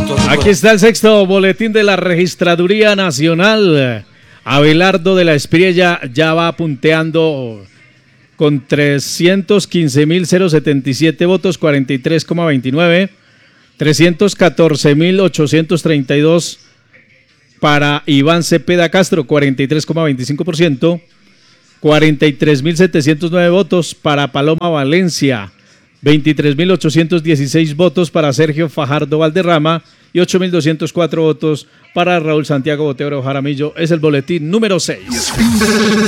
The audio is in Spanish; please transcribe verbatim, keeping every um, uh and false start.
Aquí está el sexto boletín de la Registraduría Nacional. Abelardo de la Espriella ya va punteando con trescientos quince mil setenta y siete votos, cuarenta y tres coma veintinueve. trescientos catorce mil ochocientos treinta y dos para Iván Cepeda Castro, cuarenta y tres coma veinticinco por ciento. cuarenta y tres mil setecientos nueve votos para Paloma Valencia, veintitrés mil ochocientos dieciséis votos para Sergio Fajardo Valderrama y ocho mil doscientos cuatro votos para Raúl Santiago Botero Jaramillo. Es el boletín número seis.